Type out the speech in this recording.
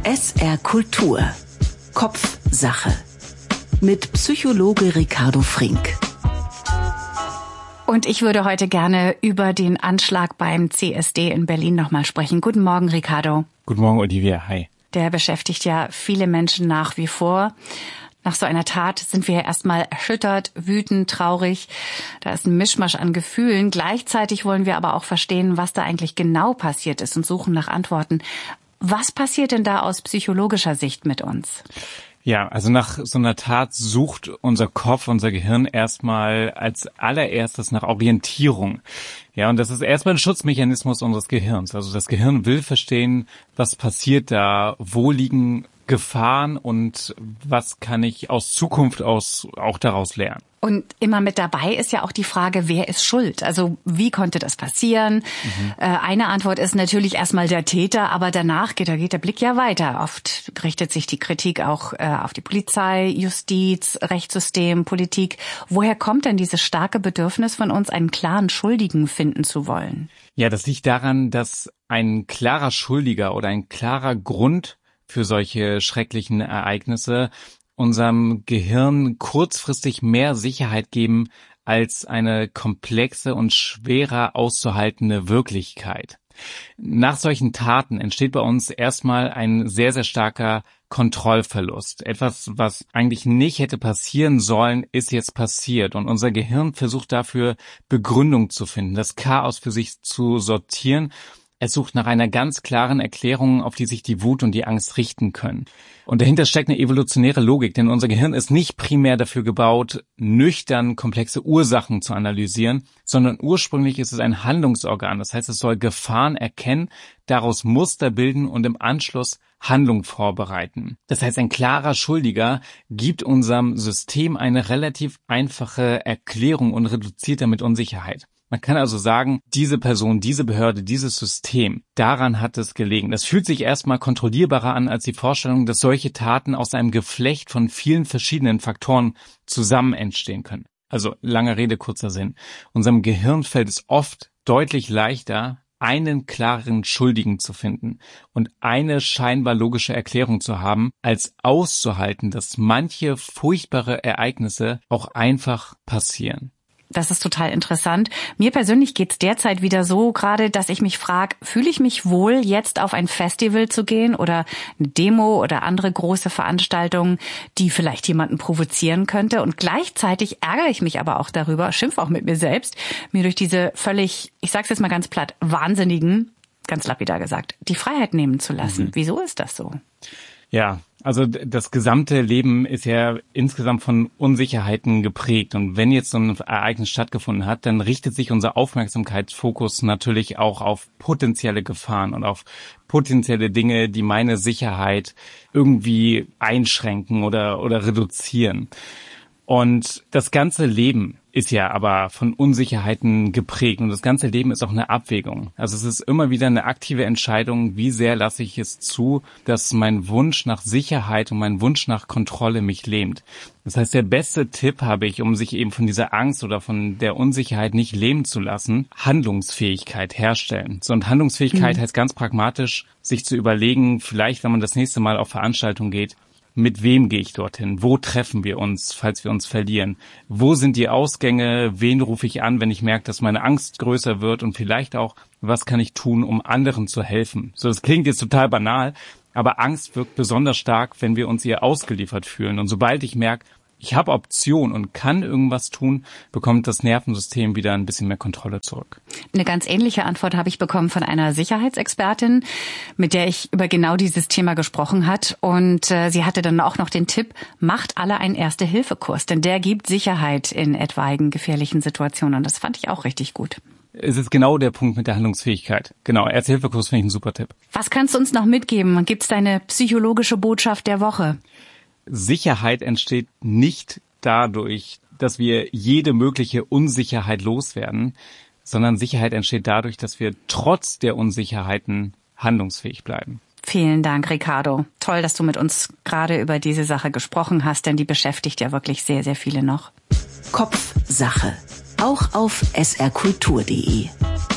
SR Kultur. Kopfsache. Mit Psychologe Ricardo Frink. Und ich würde heute gerne über den Anschlag beim CSD in Berlin nochmal sprechen. Guten Morgen, Ricardo. Guten Morgen, Olivia. Hi. Der beschäftigt ja viele Menschen nach wie vor. Nach so einer Tat sind wir erstmal erschüttert, wütend, traurig. Da ist ein Mischmasch an Gefühlen. Gleichzeitig wollen wir aber auch verstehen, was da eigentlich genau passiert ist und suchen nach Antworten. Was passiert denn da aus psychologischer Sicht mit uns? Ja, also nach so einer Tat sucht unser Kopf, unser Gehirn erstmal als allererstes nach Orientierung. Ja, und das ist erstmal ein Schutzmechanismus unseres Gehirns. Also das Gehirn will verstehen, was passiert da, wo liegen Gefahren und was kann ich aus Zukunft auch daraus lernen. Und immer mit dabei ist ja auch die Frage, wer ist schuld? Also wie konnte das passieren? Eine Antwort ist natürlich erstmal der Täter, aber danach geht der Blick ja weiter. Oft richtet sich die Kritik auch auf die Polizei, Justiz, Rechtssystem, Politik. Woher kommt denn dieses starke Bedürfnis von uns, einen klaren Schuldigen finden zu wollen? Ja, das liegt daran, dass ein klarer Schuldiger oder ein klarer Grund für solche schrecklichen Ereignisse unserem Gehirn kurzfristig mehr Sicherheit geben als eine komplexe und schwerer auszuhaltende Wirklichkeit. Nach solchen Taten entsteht bei uns erstmal ein sehr, sehr starker Kontrollverlust. Etwas, was eigentlich nicht hätte passieren sollen, ist jetzt passiert. Und unser Gehirn versucht dafür Begründung zu finden, das Chaos für sich zu sortieren. Es sucht nach einer ganz klaren Erklärung, auf die sich die Wut und die Angst richten können. Und dahinter steckt eine evolutionäre Logik, denn unser Gehirn ist nicht primär dafür gebaut, nüchtern komplexe Ursachen zu analysieren, sondern ursprünglich ist es ein Handlungsorgan. Das heißt, es soll Gefahren erkennen, daraus Muster bilden und im Anschluss Handlung vorbereiten. Das heißt, ein klarer Schuldiger gibt unserem System eine relativ einfache Erklärung und reduziert damit Unsicherheit. Man kann also sagen, diese Person, diese Behörde, dieses System, daran hat es gelegen. Das fühlt sich erstmal kontrollierbarer an als die Vorstellung, dass solche Taten aus einem Geflecht von vielen verschiedenen Faktoren zusammen entstehen können. Also lange Rede, kurzer Sinn. Unserem Gehirn fällt es oft deutlich leichter, einen klaren Schuldigen zu finden und eine scheinbar logische Erklärung zu haben, als auszuhalten, dass manche furchtbare Ereignisse auch einfach passieren. Das ist total interessant. Mir persönlich geht's derzeit wieder so gerade, dass ich mich frage, fühle ich mich wohl, jetzt auf ein Festival zu gehen oder eine Demo oder andere große Veranstaltungen, die vielleicht jemanden provozieren könnte? Und gleichzeitig ärgere ich mich aber auch darüber, schimpfe auch mit mir selbst, mir durch diese völlig, ich sag's jetzt mal ganz platt, wahnsinnigen, ganz lapidar gesagt, die Freiheit nehmen zu lassen. Wieso ist das so? Ja, also das gesamte Leben ist ja insgesamt von Unsicherheiten geprägt. Und wenn jetzt so ein Ereignis stattgefunden hat, dann richtet sich unser Aufmerksamkeitsfokus natürlich auch auf potenzielle Gefahren und auf potenzielle Dinge, die meine Sicherheit irgendwie einschränken oder reduzieren. Und das ganze Leben ist ja aber von Unsicherheiten geprägt und das ganze Leben ist auch eine Abwägung. Also es ist immer wieder eine aktive Entscheidung, wie sehr lasse ich es zu, dass mein Wunsch nach Sicherheit und mein Wunsch nach Kontrolle mich lähmt. Das heißt, der beste Tipp habe ich, um sich eben von dieser Angst oder von der Unsicherheit nicht lähmen zu lassen, Handlungsfähigkeit herstellen. So, und Handlungsfähigkeit heißt ganz pragmatisch, sich zu überlegen, vielleicht, wenn man das nächste Mal auf Veranstaltungen geht, mit wem gehe ich dorthin? Wo treffen wir uns, falls wir uns verlieren? Wo sind die Ausgänge? Wen rufe ich an, wenn ich merke, dass meine Angst größer wird? Und vielleicht auch, was kann ich tun, um anderen zu helfen? So, das klingt jetzt total banal, aber Angst wirkt besonders stark, wenn wir uns ihr ausgeliefert fühlen. Und sobald ich merke, ich habe Option und kann irgendwas tun, bekommt das Nervensystem wieder ein bisschen mehr Kontrolle zurück. Eine ganz ähnliche Antwort habe ich bekommen von einer Sicherheitsexpertin, mit der ich über genau dieses Thema gesprochen hat. Und sie hatte dann auch noch den Tipp, macht alle einen Erste-Hilfe-Kurs, denn der gibt Sicherheit in etwaigen gefährlichen Situationen. Und das fand ich auch richtig gut. Es ist genau der Punkt mit der Handlungsfähigkeit. Genau, Erste-Hilfe-Kurs finde ich ein super Tipp. Was kannst du uns noch mitgeben? Gibt's deine psychologische Botschaft der Woche? Sicherheit entsteht nicht dadurch, dass wir jede mögliche Unsicherheit loswerden, sondern Sicherheit entsteht dadurch, dass wir trotz der Unsicherheiten handlungsfähig bleiben. Vielen Dank, Ricardo. Toll, dass du mit uns gerade über diese Sache gesprochen hast, denn die beschäftigt ja wirklich sehr, sehr viele noch. Kopfsache. Auch auf srkultur.de.